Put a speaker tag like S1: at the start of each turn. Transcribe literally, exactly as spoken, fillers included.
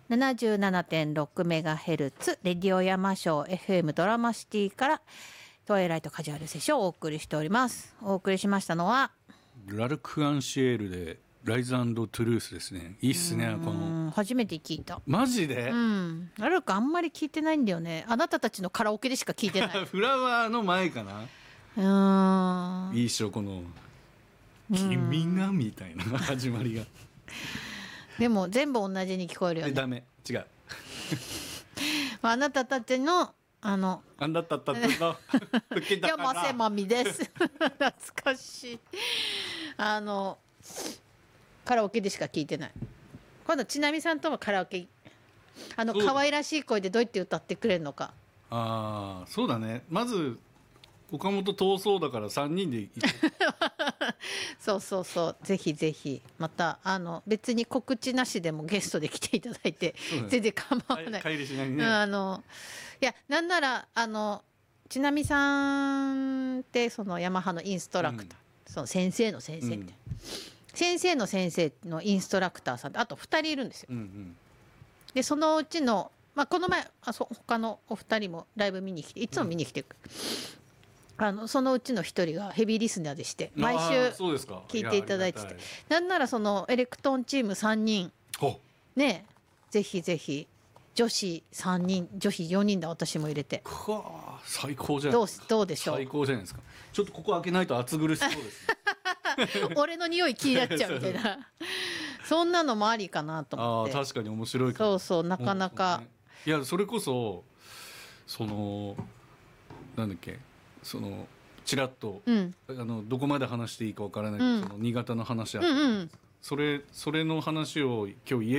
S1: ななじゅうななてんろくメガヘルツ レディオ山椒 エフエム ドラマシティからトワイライトカジュアルセッションをお送りしております。お送りしましたのは
S2: ラルク・アンシエールでライズ&トゥルースですね。いいっすね。この
S1: 初めて聞いた。
S2: マジで、
S1: うん、ラルクあんまり聞いてないんだよね。あなたたちのカラオケでしか聞いてない
S2: フラワーの前かな。
S1: うーん
S2: いいっしょこの君がみたいな始まりが
S1: でも全部同じに聞こえるよね。
S2: ダメ違う
S1: あなたたちのあの
S2: あんだったったったの
S1: 山瀬まみです懐かしい。あのカラオケでしか聞いてない。今度ちなみさんともカラオケあの可愛らしい声でどうやって歌ってくれるのか。
S2: ああそうだね。まず岡本遠そうだからさんにんで行く
S1: そうそうそうぜひぜひまたあの別に告知なしでもゲストで来ていただいて、ね、全然構わない。
S2: 帰りしないね。
S1: あのいやなんならあのちなみさんってそのヤマハのインストラクター、うん、その先生の先生みたいな、うん、先生の先生のインストラクターさんってあとふたりいるんですよ。うんうん、でそのうちの、まあ、この前あそ他のお二人もライブ見に来ていつも見に来てくる、うん、あのそのうちの一人がヘビーリスナーでして毎週聞いていただいてて、なんならそのエレクトーンチームさんにんねぜひぜひ女子さんにん女子よにんだ私も入れて
S2: はあ最高じゃないですか。
S1: どう、どうでしょう。
S2: 最高じゃないですか。ちょっとここ開けないと暑苦しそうですね
S1: 俺の匂い気になっちゃうみたいなそんなのもありかなと思って。
S2: あ確かに面白いか
S1: も。そうそうなかなか、ね、
S2: いやそれこそそのなんだっけそのちらっと、うん、あのどこまで話していいかわからないけど、うん、その新潟の話あった、うんうん、それそれの話を今日家